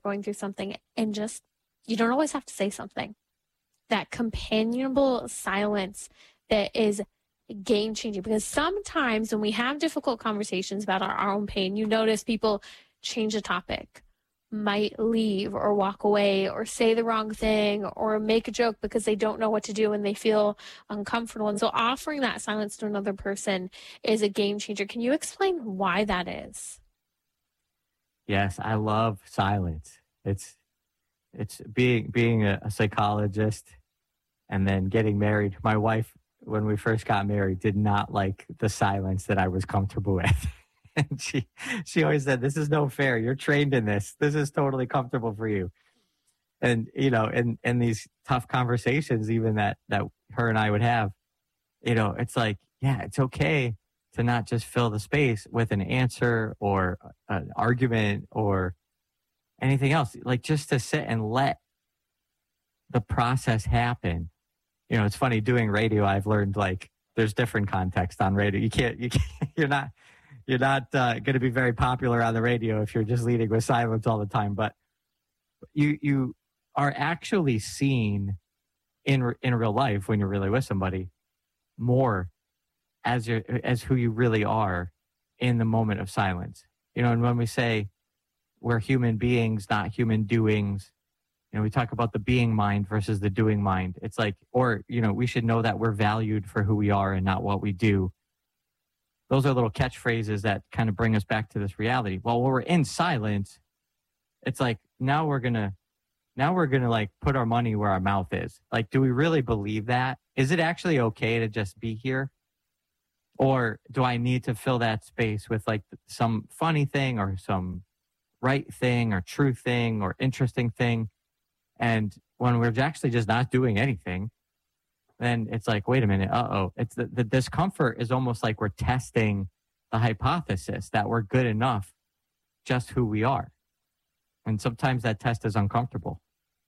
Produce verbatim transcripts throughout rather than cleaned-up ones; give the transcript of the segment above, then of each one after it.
going through something, and just, you don't always have to say something. That companionable silence that is game changing, because sometimes when we have difficult conversations about our, our own pain, you notice people change the topic, might leave or walk away or say the wrong thing or make a joke because they don't know what to do and they feel uncomfortable. And so offering that silence to another person is a game changer. Can you explain why that is? Yes, I love silence. It's it's being being a, a psychologist and then getting married. My wife, when we first got married, did not like the silence that I was comfortable with. And she she always said, "This is no fair. You're trained in this. This is totally comfortable for you." And, you know, in, in these tough conversations, even that, that her and I would have, you know, it's like, yeah, it's okay to not just fill the space with an answer or an argument or anything else. Like, just to sit and let the process happen. You know, it's funny, doing radio, I've learned, like, there's different context on radio. You can't, you can't, you're not, you're not uh, going to be very popular on the radio if you're just leading with silence all the time. But you, you are actually seen in, in real life when you're really with somebody more as you as who you really are in the moment of silence. You know, and when we say we're human beings, not human doings, you know, we talk about the being mind versus the doing mind. It's like, or, you know, we should know that we're valued for who we are and not what we do. Those are little catchphrases that kind of bring us back to this reality. Well, when we're in silence, it's like, now we're going to, now we're going to like put our money where our mouth is. Like, do we really believe that? Is it actually okay to just be here? Or do I need to fill that space with like some funny thing or some right thing or true thing or interesting thing? And when we're actually just not doing anything, then it's like, wait a minute, uh-oh. It's the, the discomfort is almost like we're testing the hypothesis that we're good enough, just who we are. And sometimes that test is uncomfortable.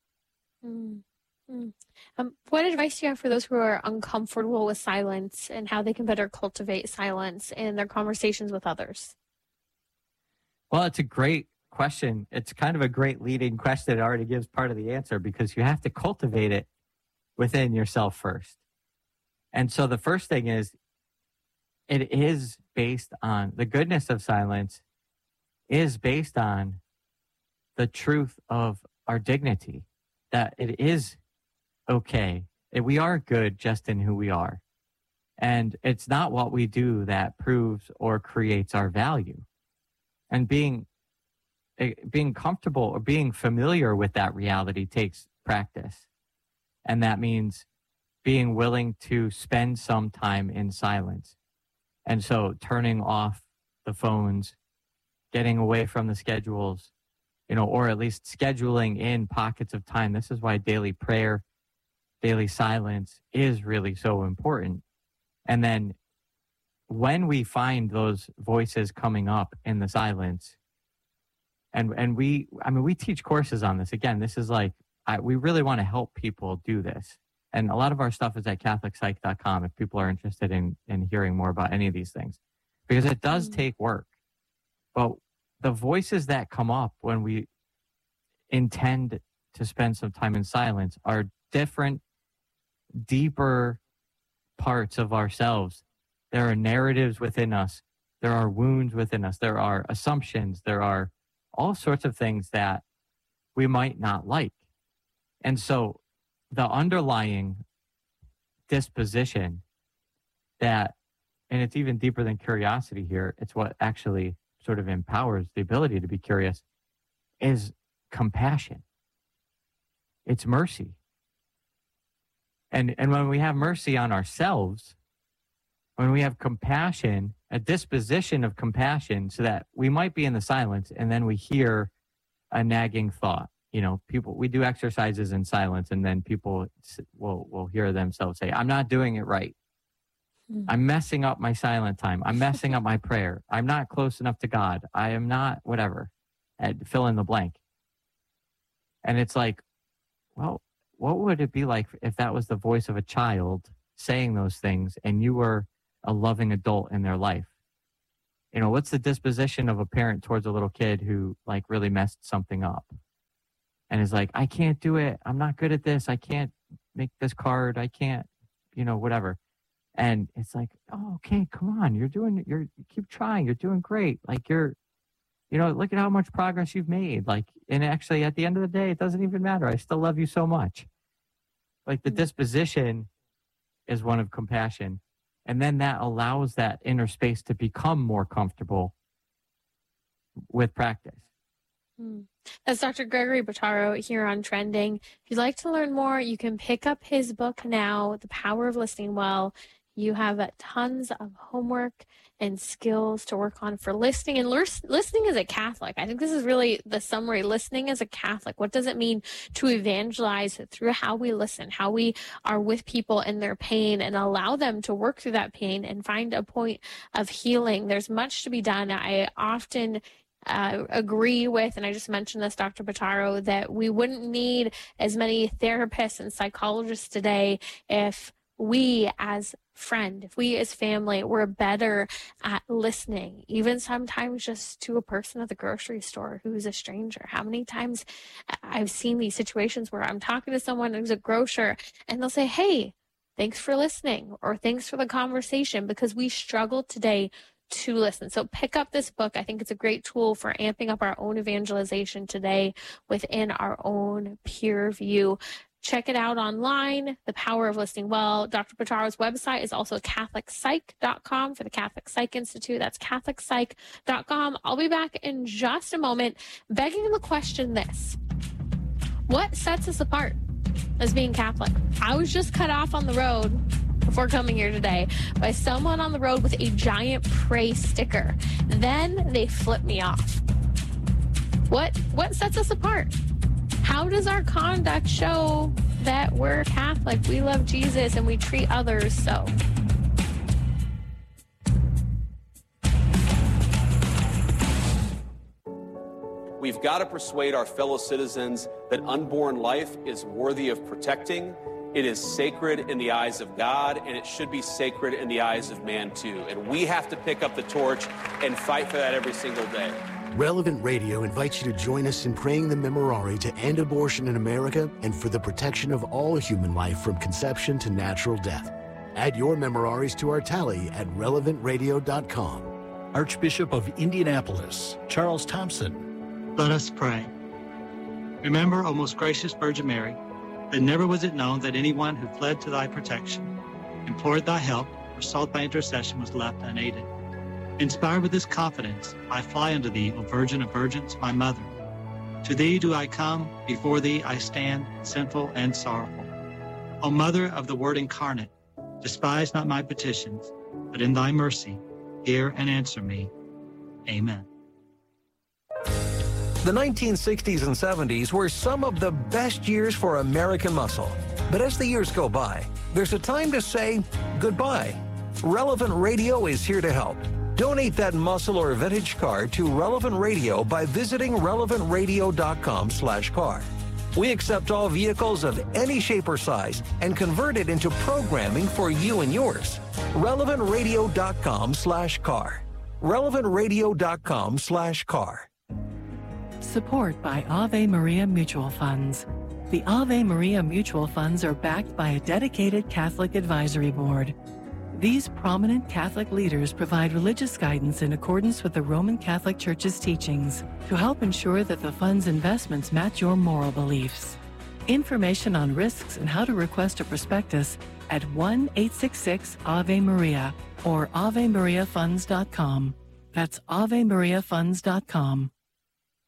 Mm-hmm. Um, what advice do you have for those who are uncomfortable with silence and how they can better cultivate silence in their conversations with others? Well, it's a great question. It's kind of a great leading question. It already gives part of the answer, because you have to cultivate it within yourself first. And so the first thing is, it is based on the goodness of silence is based on the truth of our dignity, that it is okay. We are good just in who we are. And it's not what we do that proves or creates our value. And being being comfortable or being familiar with that reality takes practice. And that means being willing to spend some time in silence. And so turning off the phones, getting away from the schedules, you know, or at least scheduling in pockets of time. This is why daily prayer, daily silence is really so important. And then when we find those voices coming up in the silence, and and we, I mean, we teach courses on this. Again, this is like, I, we really want to help people do this. And a lot of our stuff is at catholic psych dot com if people are interested in, in hearing more about any of these things, because it does take work. But the voices that come up when we intend to spend some time in silence are different, deeper parts of ourselves. There are narratives within us. There are wounds within us. There are assumptions. There are all sorts of things that we might not like. And so the underlying disposition that, and it's even deeper than curiosity here, it's what actually sort of empowers the ability to be curious, is compassion. It's mercy. And, and when we have mercy on ourselves, when we have compassion, a disposition of compassion, so that we might be in the silence and then we hear a nagging thought. You know, people, we do exercises in silence, and then people will, will hear themselves say, I'm not doing it right. Mm. I'm messing up my silent time. I'm messing up my prayer. I'm not close enough to God. I am not whatever, and fill in the blank. And it's like, well, what would it be like if that was the voice of a child saying those things and you were a loving adult in their life? You know, what's the disposition of a parent towards a little kid who like really messed something up? and is like, I can't do it. I'm not good at this. I can't make this card. I can't, you know, whatever. And it's like, oh, okay, come on. You're doing, you're, you keep trying. You're doing great. Like you're, you know, look at how much progress you've made. Like, and actually at the end of the day, it doesn't even matter. I still love you so much. Like the disposition is one of compassion. And then that allows that inner space to become more comfortable with practice. That's Doctor Gregory Bottaro here on Trending. If you'd like to learn more, you can pick up his book now, The Power of Listening Well. You have tons of homework and skills to work on for listening. And listening as a Catholic, I think this is really the summary. Listening as a Catholic, what does it mean to evangelize through how we listen, how we are with people in their pain and allow them to work through that pain and find a point of healing? There's much to be done. I often Uh, agree with, and I just mentioned this, Doctor Bottaro, that we wouldn't need as many therapists and psychologists today if we as friend, if we as family were better at listening, even sometimes just to a person at the grocery store who's a stranger. How many times I've seen these situations where I'm talking to someone who's a grocer and they'll say, hey, thanks for listening, or thanks for the conversation, because we struggle today to listen. So pick up this book. I think it's a great tool for amping up our own evangelization today within our own peer view. Check it out online, The Power of Listening Well. Doctor Bottaro's website is also catholic psych dot com for the Catholic Psych Institute. That's catholic psych dot com. I'll be back in just a moment, begging the question this: what sets us apart as being Catholic? I was just cut off on the road before coming here today by someone on the road with a giant pray sticker. Then they flipped me off. What what sets us apart? How does our conduct show that we're Catholic, we love Jesus, and we treat others so? We've got to persuade our fellow citizens that unborn life is worthy of protecting. It is sacred in the eyes of God, and it should be sacred in the eyes of man, too. And we have to pick up the torch and fight for that every single day. Relevant Radio invites you to join us in praying the Memorare to end abortion in America and for the protection of all human life from conception to natural death. Add your Memoraries to our tally at relevant radio dot com. Archbishop of Indianapolis, Charles Thompson. Let us pray. Remember, O most gracious Virgin Mary, that never was it known that anyone who fled to thy protection, implored thy help, or sought thy intercession was left unaided. Inspired with this confidence, I fly unto thee, O Virgin of Virgins, my mother. To thee do I come, before thee I stand, sinful and sorrowful. O Mother of the Word incarnate, despise not my petitions, but in thy mercy, hear and answer me. Amen. The nineteen sixties and seventies were some of the best years for American muscle. But as the years go by, there's a time to say goodbye. Relevant Radio is here to help. Donate that muscle or vintage car to Relevant Radio by visiting relevant radio dot com slash car. We accept all vehicles of any shape or size and convert it into programming for you and yours. relevant radio dot com slash car. relevant radio dot com slash car. Support by Ave Maria Mutual Funds. The Ave Maria Mutual Funds are backed by a dedicated Catholic advisory board. These prominent Catholic leaders provide religious guidance in accordance with the Roman Catholic Church's teachings to help ensure that the fund's investments match your moral beliefs. Information on risks and how to request a prospectus at one eight six six Ave Maria or ave maria funds dot com. That's ave maria funds dot com.